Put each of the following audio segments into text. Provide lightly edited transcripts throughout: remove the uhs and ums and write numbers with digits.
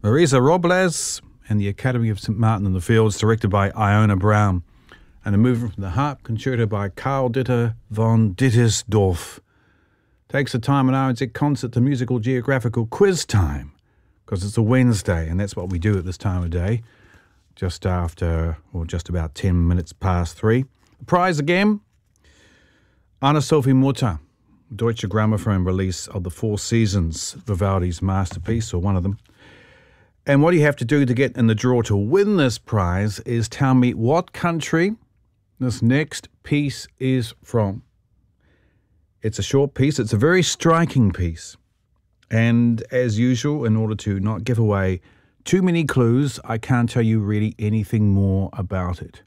Marisa Robles and the Academy of St. Martin in the Fields, directed by Iona Brown. And a movement from the Harp Concerto by Karl Dieter von Dittersdorf. Takes the time an RNZ concert to musical geographical quiz time, because it's a Wednesday, and that's what we do at this time of day, just after, or just about 10 minutes past 3. The prize again, Anna Sophie Mutter, Deutsche Grammophon release of the Four Seasons, Vivaldi's masterpiece, or one of them. And what you have to do to get in the draw to win this prize is tell me what country this next piece is from. It's a short piece. It's a very striking piece. And as usual, in order to not give away too many clues, I can't tell you really anything more about it.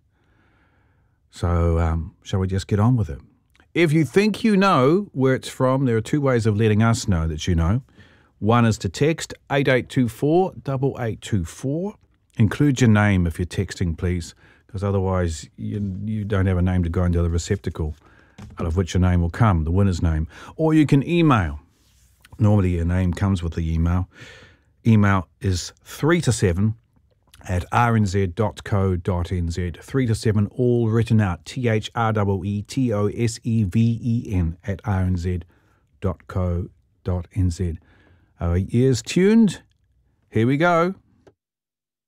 So shall we just get on with it? If you think you know where it's from, there are two ways of letting us know that you know. One is to text 8824 8824. Include your name if you're texting, please, because otherwise you don't have a name to go into the receptacle out of which your name will come, the winner's name. Or you can email. Normally your name comes with the email. Email is 3 to 7 at rnz.co.nz. 3 to 7, all written out, THREETOSEVEN at rnz.co.nz. Our ears tuned. Here we go.